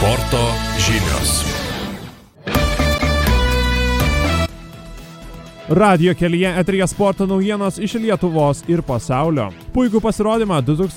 Sporto žinios. Radijo kelyje eteryje sporto naujienos iš Lietuvos ir pasaulio. Puikų pasirodymą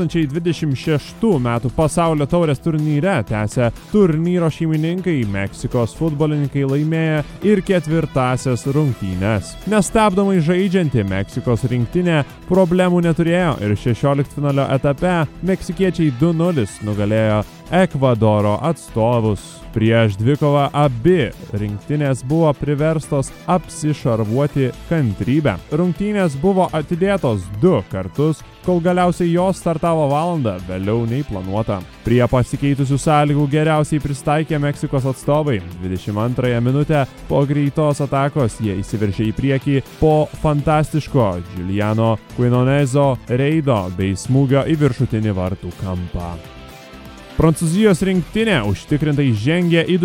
2026 metų pasaulio taurės turnyre tęsia turnyro šeimininkai, Meksikos futbolininkai laimėjo ir ketvirtąsias rungtynes. Nestabdomai žaidžianti Meksikos rinktinė problemų neturėjo ir 16-finalio etape meksikiečiai 2-0 nugalėjo Ekvadoro atstovus. Prieš dvikovą abi rinktinės buvo priverstos apsišarvuoti kantrybę. Rungtynės buvo atidėtos 2 kartus, kol galiausiai jos startavo valandą vėliau nei planuota. Prie pasikeitusių sąlygų geriausiai pristaikė Meksikos atstovai. 22 minutę po greitos atakos jie įsiveržė į priekį po fantastiško Giuliano Quinoneso reido bei smūgio į viršutinį vartų kampą. Prancūzijos rinktinė užtikrintai žengė į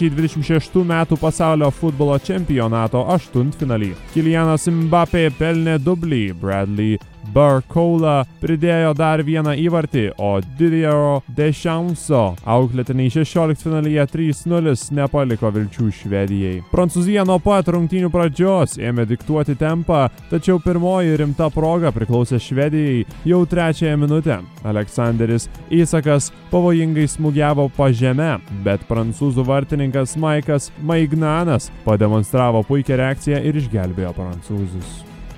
2026 metų pasaulio futbolo čempionato aštuntfinalį. Kylianas Mbappé pelnė dublį, Bradley Barcola pridėjo dar vieną įvartį, o Didier Deschamps auklėtiniai 16-finalyje 3-0 nepaliko vilčių Švedijai. Prancūzija nuo pat rungtynių pradžios ėmė diktuoti tempą, tačiau pirmoji rimta proga priklausė Švedijai jau 3 minutę. Aleksanderis Isakas pavojingai smūgiavo pažeme, bet prancūzų vartininkas Maikas Maignanas pademonstravo puikią reakciją ir išgelbėjo prancūzus.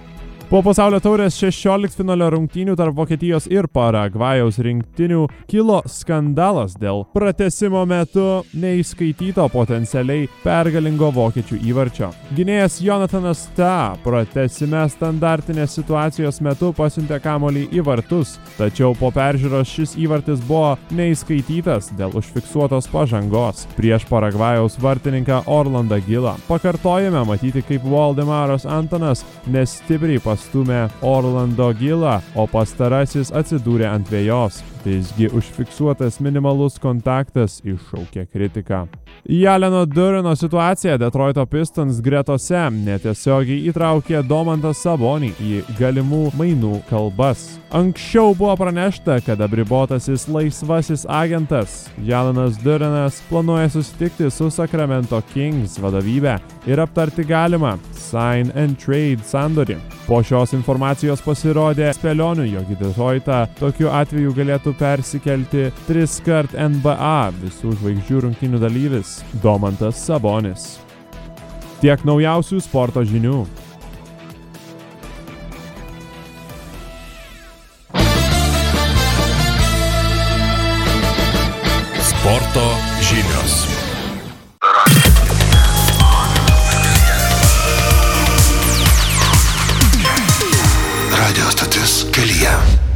Po pasaulio taurės 16-finalio rungtynių tarp Vokietijos ir Paragvajaus rinktinių kilo skandalas dėl pratęsimo metu neįskaityto potencialiai pergalingo vokiečių įvarčio. Gynėjas Jonathanas Ta pratęsime standartinės situacijos metu pasiuntė kamuolį į vartus, tačiau po peržiūros šis įvartis buvo neįskaitytas dėl užfiksuotos pažangos prieš Paragvajaus vartininką Orlandą Gilą. Pakartojame matyti, kaip Valdemaras Antonas nestipriai pastumė Orlando Gilą, o pastarasis atsidūrė ant vejos. Visgi užfiksuotas minimalus kontaktas iššaukė kritiką. Jaleno Durino situacija Detroito Pistons gretose netiesiogiai įtraukė Domantą Sabonį į galimų mainų kalbas. Anksčiau buvo pranešta, kad apribotasis laisvasis agentas Jalenas Durinas planuoja susitikti su Sacramento Kings vadovybe ir aptarti galimą sign and trade sandorį. Po šios informacijos pasirodė spėlionių, jog į Detroitą tokiu atveju galėtų persikelti 3-kart NBA visų žvaigždžių rungtynių dalyvis Domantas Sabonis. Tiek naujausių sporto žinių. Sporto žinios. Radio stotis kelyje.